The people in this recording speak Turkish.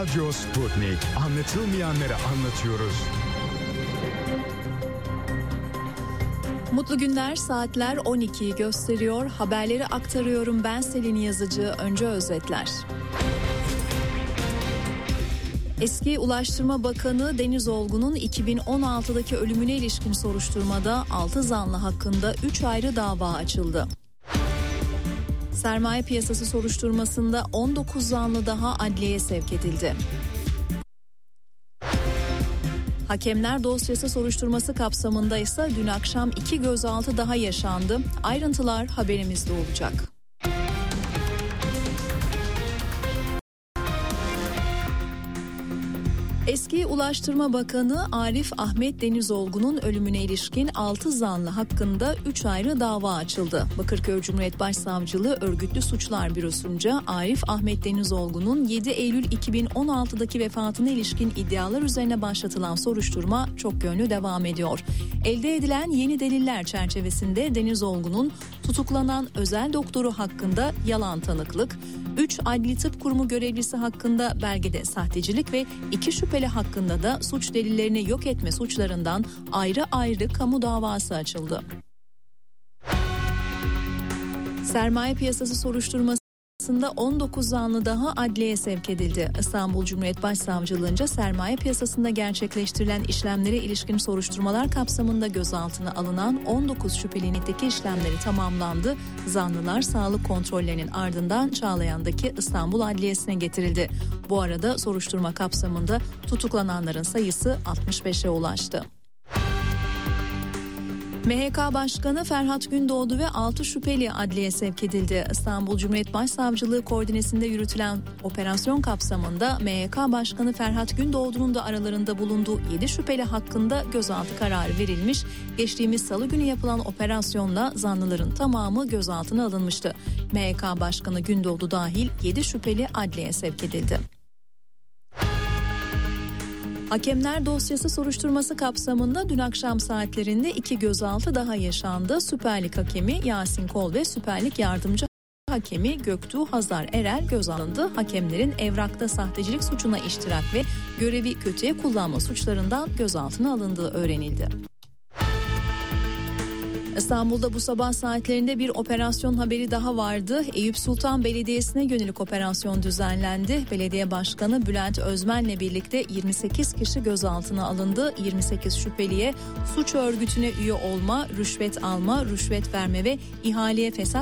Radyo Sputnik. Anlatılmayanları anlatıyoruz. Mutlu günler, saatler 12'yi gösteriyor. Haberleri aktarıyorum ben Selin Yazıcı. Önce özetler. Eski Ulaştırma Bakanı Deniz Olgun'un 2016'daki ölümüne ilişkin soruşturmada 6 zanlı hakkında 3 ayrı dava açıldı. Sermaye piyasası soruşturmasında 19 zanlı daha adliyeye sevk edildi. Hakemler dosyası soruşturması kapsamında ise dün akşam 2 gözaltı daha yaşandı. Ayrıntılar haberimizde olacak. Eski Ulaştırma Bakanı Arif Ahmet Deniz Olgun'un ölümüne ilişkin 6 zanlı hakkında 3 ayrı dava açıldı. Bakırköy Cumhuriyet Başsavcılığı Örgütlü Suçlar Bürosu'nca Arif Ahmet Deniz Olgun'un 7 Eylül 2016'daki vefatına ilişkin iddialar üzerine başlatılan soruşturma çok yönlü devam ediyor. Elde edilen yeni deliller çerçevesinde Deniz Olgun'un tutuklanan özel doktoru hakkında yalan tanıklık, 3 Adli Tıp Kurumu görevlisi hakkında belgede sahtecilik ve 2 şüpheli hakkında da suç delillerini yok etme suçlarından ayrı ayrı kamu davası açıldı. Sermaye piyasası soruşturmasında 19 zanlı daha adliyeye sevk edildi. İstanbul Cumhuriyet Başsavcılığınca sermaye piyasasında gerçekleştirilen işlemlere ilişkin soruşturmalar kapsamında gözaltına alınan 19 şüphelinikteki işlemleri tamamlandı. Zanlılar sağlık kontrollerinin ardından Çağlayan'daki İstanbul Adliyesi'ne getirildi. Bu arada soruşturma kapsamında tutuklananların sayısı 65'e ulaştı. MHK Başkanı Ferhat Gündoğdu ve 6 şüpheli adliyeye sevk edildi. İstanbul Cumhuriyet Başsavcılığı koordinesinde yürütülen operasyon kapsamında MHK Başkanı Ferhat Gündoğdu'nun da aralarında bulunduğu 7 şüpheli hakkında gözaltı kararı verilmiş. Geçtiğimiz salı günü yapılan operasyonla zanlıların tamamı gözaltına alınmıştı. MHK Başkanı Gündoğdu dahil 7 şüpheli adliyeye sevk edildi. Hakemler dosyası soruşturması kapsamında dün akşam saatlerinde 2 gözaltı daha yaşandı. Süper Lig hakemi Yasin Kol ve Süper Lig yardımcı hakemi Göktuğ Hazar Erel gözaltında. Hakemlerin evrakta sahtecilik suçuna iştirak ve görevi kötüye kullanma suçlarından gözaltına alındığı öğrenildi. İstanbul'da bu sabah saatlerinde bir operasyon haberi daha vardı. Eyüp Sultan Belediyesi'ne yönelik operasyon düzenlendi. Belediye Başkanı Bülent Özmen'le birlikte 28 kişi gözaltına alındı. 28 şüpheliye suç örgütüne üye olma, rüşvet alma, rüşvet verme ve ihaleye fesat